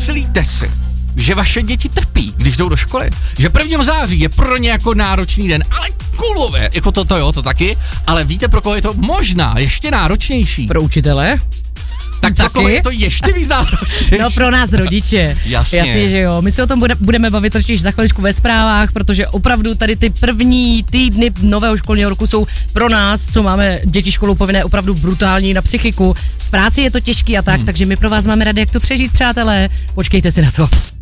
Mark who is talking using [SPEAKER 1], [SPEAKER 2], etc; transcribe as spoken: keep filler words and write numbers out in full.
[SPEAKER 1] myslíte si, že vaše děti trpí, když jdou do školy? Že prvního září je pro ně jako náročný den, ale kulové, jako to, to jo, to taky, ale víte, pro koho je to možná ještě náročnější?
[SPEAKER 2] Pro učitele?
[SPEAKER 1] Tak pro koho je to ještě víc náročnější?
[SPEAKER 2] No pro nás rodiče.
[SPEAKER 1] Jasně.
[SPEAKER 2] Jasně, že jo. My se o tom bude, budeme bavit totiž za chviličku ve zprávách, protože opravdu tady ty první týdny nového školního roku jsou pro nás, co máme děti školou povinné, opravdu brutální na psychiku. V práci je to těžký a tak, hmm. takže my pro vás máme rady, jak to přežít, přátelé. Počkejte si na to.